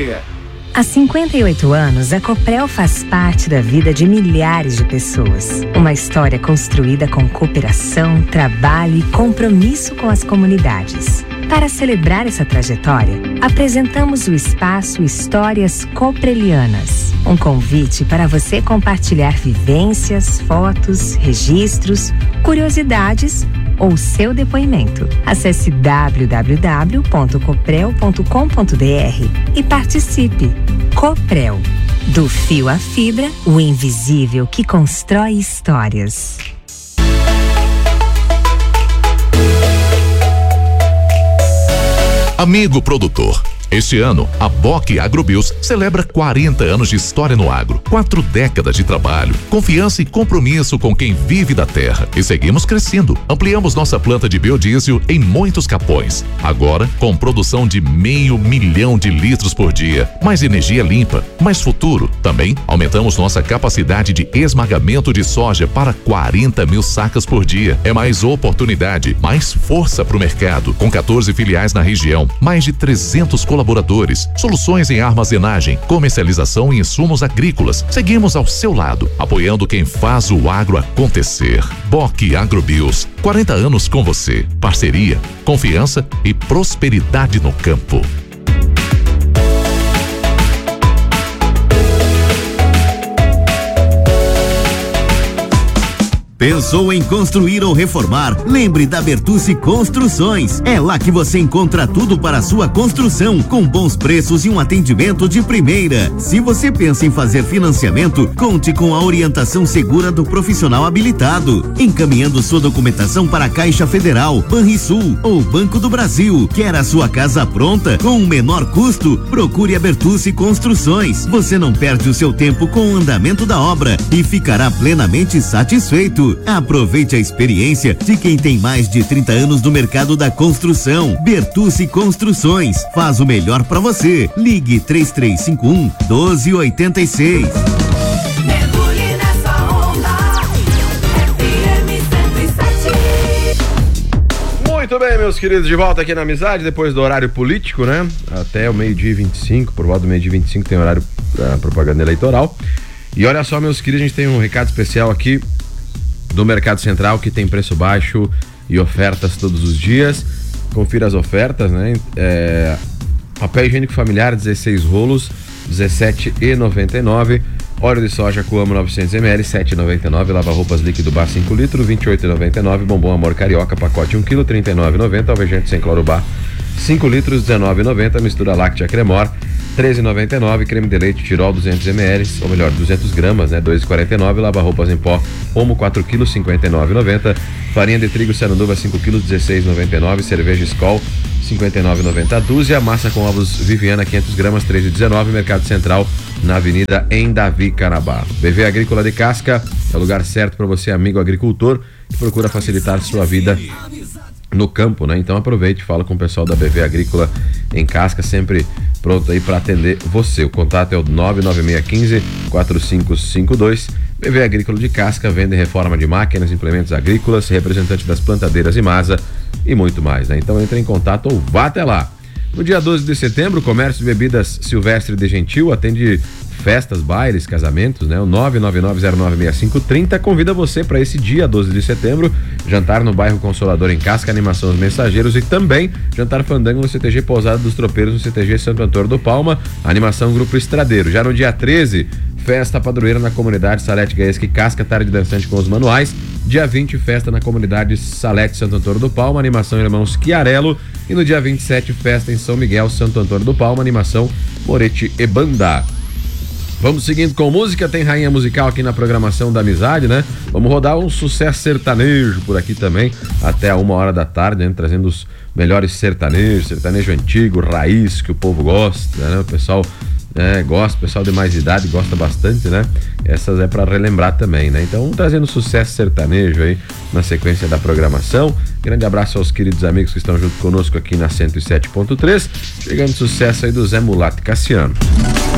Há 58 anos, a Coprel faz parte da vida de milhares de pessoas. Uma história construída com cooperação, trabalho e compromisso com as comunidades. Para celebrar essa trajetória, apresentamos o espaço Histórias Coprelianas. Um convite para você compartilhar vivências, fotos, registros, curiosidades ou seu depoimento. Acesse www.coprel.com.br e participe. Coprel. Do fio à fibra, o invisível que constrói histórias. Amigo produtor, este ano, a Bock Agrobios celebra 40 anos de história no agro, 4 décadas de trabalho, confiança e compromisso com quem vive da terra. E seguimos crescendo. Ampliamos nossa planta de biodiesel em muitos capões. Agora, com produção de 500 mil de litros por dia. Mais energia limpa, mais futuro. Também, aumentamos nossa capacidade de esmagamento de soja para 40 mil sacas por dia. É mais oportunidade, mais força para o mercado. Com 14 filiais na região, mais de 300 colaboradores, soluções em armazenagem, comercialização e insumos agrícolas. Seguimos ao seu lado, apoiando quem faz o agro acontecer. Bock Agrobios, 40 anos com você. Parceria, confiança e prosperidade no campo. Pensou em construir ou reformar? Lembre da Bertucci Construções. É lá que você encontra tudo para a sua construção, com bons preços e um atendimento de primeira. Se você pensa em fazer financiamento, conte com a orientação segura do profissional habilitado, encaminhando sua documentação para a Caixa Federal, Banrisul ou Banco do Brasil. Quer a sua casa pronta com o menor custo? Procure a Bertucci Construções. Você não perde o seu tempo com o andamento da obra e ficará plenamente satisfeito. Aproveite a experiência de quem tem mais de 30 anos no mercado da construção. Bertucci Construções, faz o melhor para você. Ligue 3351-1286. Mergulhe nessa onda. FM 107. Muito bem, meus queridos, de volta aqui na Amizade, depois do horário político, né? Até o meio-dia 25, por volta do meio-dia 25 tem horário da propaganda eleitoral. E olha só, meus queridos, a gente tem um recado especial aqui do Mercado Central, que tem preço baixo e ofertas todos os dias. Confira as ofertas, né? Papel higiênico familiar 16 rolos, R$17,99. Óleo de soja Coamo 900 ml, R$7,99. Lava-roupas líquido Bar 5 litros, R$28,99. Bombom Amor Carioca, pacote 1 kg, R$39,90. Alvejante sem cloro Bar 5 litros, R$19,90. Mistura láctea Cremor, R$13,99. Creme de leite Tirol 200 ml, ou melhor, 200 gramas, né? R$2,49. Lava-roupas em pó Omo 4 kg, R$59,90. Farinha de trigo Saranduva 5 kg, R$16,99. Cerveja Skol, R$59,90 a dúzia. Massa com ovos Viviana 500 gramas, R$13,19. Mercado Central, na Avenida em Davi Canabá. BV Agrícola de Casca é o lugar certo para você, amigo agricultor, que procura facilitar sua vida no campo, né? Então aproveite, fala com o pessoal da BV Agrícola em Casca, sempre pronto aí para atender você. O contato é o 99615-4552. BV Agrícola de Casca, vende reforma de máquinas, implementos agrícolas, representante das plantadeiras e Masa e muito mais, né? Então entre em contato ou vá até lá. No dia 12 de setembro, o Comércio de Bebidas Silvestre de Gentil atende festas, bailes, casamentos, né? O 999096530 convida você para esse dia 12 de setembro, jantar no bairro Consolador em Casca, animação dos Mensageiros e também jantar fandango no CTG Pousada dos Tropeiros, no CTG Santo Antônio do Palma, animação Grupo Estradeiro. Já no dia 13, festa padroeira na comunidade Salete Gaesque Casca, tarde dançante com os manuais. Dia 20, festa na comunidade Salete Santo Antônio do Palma, animação Irmãos Chiarello. E no dia 27, festa em São Miguel, Santo Antônio do Palma, animação Moretti e Banda. Vamos seguindo com música, tem rainha musical aqui na programação da Amizade, né? Vamos rodar um sucesso sertanejo por aqui também, até a 1h da tarde, né? Trazendo os melhores sertanejos, sertanejo antigo, raiz, que o povo gosta, né? O pessoal gosta, o pessoal de mais idade gosta bastante, né? Essas é para relembrar também, né? Então, trazendo sucesso sertanejo aí na sequência da programação. Grande abraço aos queridos amigos que estão junto conosco aqui na 107.3. Chegando sucesso aí do Zé Mulato e Cassiano.